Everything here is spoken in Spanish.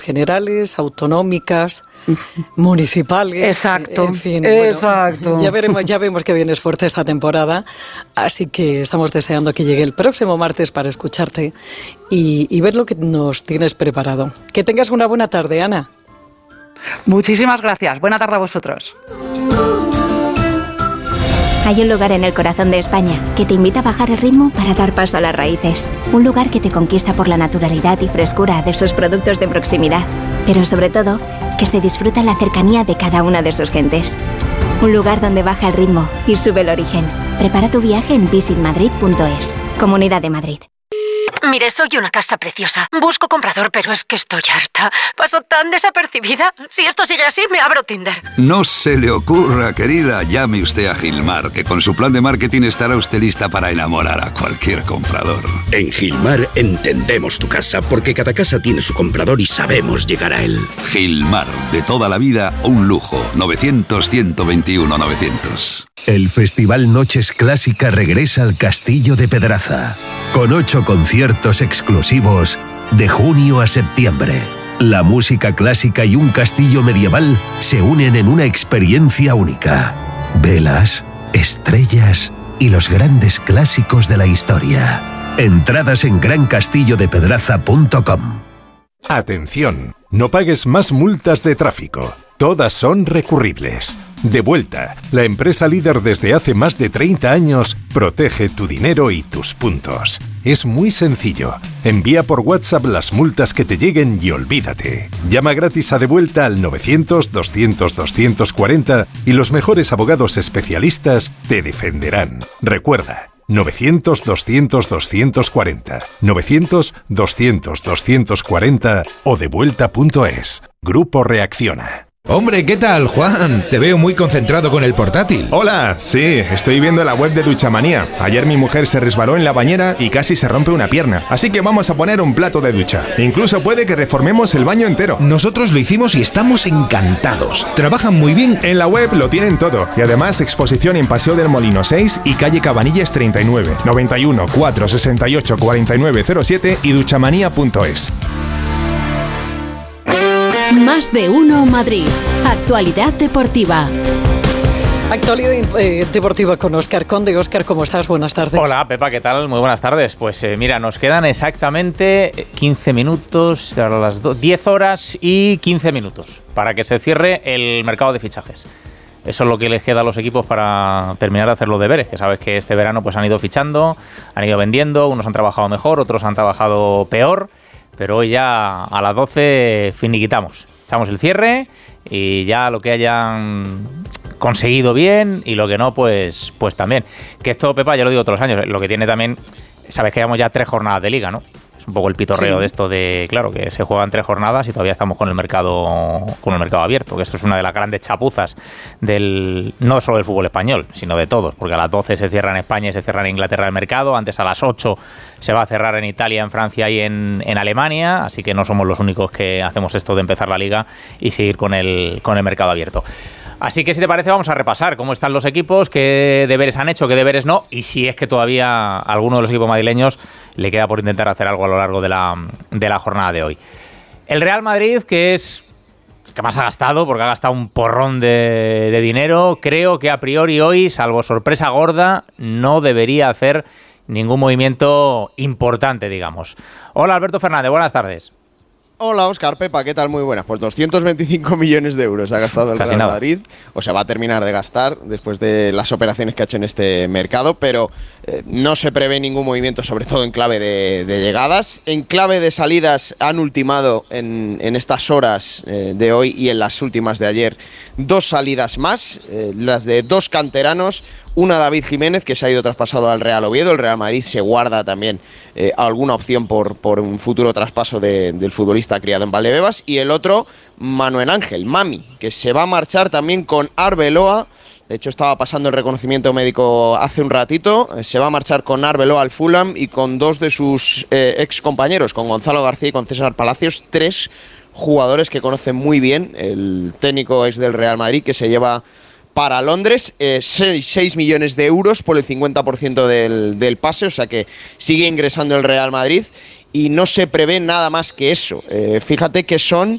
generales, autonómicas, municipales. Exacto, en fin, exacto. Bueno, ya vemos que vienes fuerte esta temporada, así que estamos deseando que llegue el próximo martes para escucharte y ver lo que nos tienes preparado. Que tengas una buena tarde, Ana. Muchísimas gracias. Buena tarde a vosotros. Hay un lugar en el corazón de España que te invita a bajar el ritmo para dar paso a las raíces. Un lugar que te conquista por la naturalidad y frescura de sus productos de proximidad, pero sobre todo, que se disfruta la cercanía de cada una de sus gentes. Un lugar donde baja el ritmo y sube el origen. Prepara tu viaje en visitmadrid.es. Comunidad de Madrid. Mire, soy una casa preciosa. Busco comprador, pero es que estoy harta. Paso tan desapercibida. Si esto sigue así, me abro Tinder. No se le ocurra, querida. Llame usted a Gilmar, que con su plan de marketing estará usted lista para enamorar a cualquier comprador. En Gilmar entendemos tu casa, porque cada casa tiene su comprador y sabemos llegar a él. Gilmar, de toda la vida, un lujo. 900-121-900. El Festival Noches Clásica regresa al Castillo de Pedraza, con 8 conciertos exclusivos de junio a septiembre. La música clásica y un castillo medieval se unen en una experiencia única. Velas, estrellas y los grandes clásicos de la historia. Entradas en grancastillodepedraza.com. Atención, no pagues más multas de tráfico. Todas son recurribles. Devuelta, la empresa líder desde hace más de 30 años, protege tu dinero y tus puntos. Es muy sencillo. Envía por WhatsApp las multas que te lleguen y olvídate. Llama gratis a Devuelta al 900-200-240 y los mejores abogados especialistas te defenderán. Recuerda, 900-200-240, 900-200-240 o devuelta.es. Grupo Reacciona. Hombre, ¿qué tal, Juan? Te veo muy concentrado con el portátil. Hola, sí, estoy viendo la web de Duchamanía. Ayer mi mujer se resbaló en la bañera y casi se rompe una pierna. Así que vamos a poner un plato de ducha. Incluso puede que reformemos el baño entero. Nosotros lo hicimos y estamos encantados. Trabajan muy bien. En la web lo tienen todo. Y además exposición en Paseo del Molino 6 y calle Cabanillas 39, 91 468 4907 y duchamanía.es. Más de uno Madrid. Actualidad deportiva. Actualidad deportiva con Óscar Conde. Óscar, ¿cómo estás? Buenas tardes. Hola, Pepa, ¿qué tal? Muy buenas tardes. Pues mira, nos quedan exactamente 15 minutos, a las 10 horas y 15 minutos para que se cierre el mercado de fichajes. Eso es lo que les queda a los equipos para terminar de hacer los deberes, que sabes que este verano pues han ido fichando, han ido vendiendo, unos han trabajado mejor, otros han trabajado peor. Pero hoy ya a las 12 finiquitamos, echamos el cierre y ya lo que hayan conseguido bien y lo que no, pues también. Que esto, Pepa, ya lo digo todos los años, lo que tiene también, sabes que llevamos ya 3 jornadas de liga, ¿no? Es un poco el pitorreo de esto de, claro, que se juegan 3 jornadas y todavía estamos con el mercado abierto, que esto es una de las grandes chapuzas no solo del fútbol español, sino de todos, porque a las 12 se cierra en España y se cierra en Inglaterra el mercado, antes a las 8 se va a cerrar en Italia, en Francia y en Alemania, así que no somos los únicos que hacemos esto de empezar la liga y seguir con el mercado abierto. Así que si te parece vamos a repasar cómo están los equipos, qué deberes han hecho, qué deberes no, y si es que todavía a alguno de los equipos madrileños le queda por intentar hacer algo a lo largo de la jornada de hoy. El Real Madrid, que es que más ha gastado, porque ha gastado un porrón de dinero, creo que a priori hoy, salvo sorpresa gorda, no debería hacer ningún movimiento importante, digamos. Hola Alberto Fernández, buenas tardes. Hola Óscar, Pepa, ¿qué tal? Muy buenas. Pues 225 millones de euros ha gastado el Real Madrid, o sea, va a terminar de gastar después de las operaciones que ha hecho en este mercado, pero no se prevé ningún movimiento, sobre todo en clave de llegadas. En clave de salidas han ultimado en estas horas de hoy y en las últimas de ayer 2 salidas más, las de 2 canteranos. Una, David Jiménez, que se ha ido traspasado al Real Oviedo. El Real Madrid se guarda también alguna opción por un futuro traspaso del futbolista criado en Valdebebas. Y el otro, Manuel Ángel, Mami, que se va a marchar también con Arbeloa. De hecho, estaba pasando el reconocimiento médico hace un ratito. Se va a marchar con Arbeloa al Fulham y con 2 de sus ex compañeros, con Gonzalo García y con César Palacios. 3 jugadores que conocen muy bien el técnico ex del Real Madrid, que se lleva para Londres 6 millones de euros por el 50% del pase, o sea que sigue ingresando el Real Madrid y no se prevé nada más que eso. Fíjate que son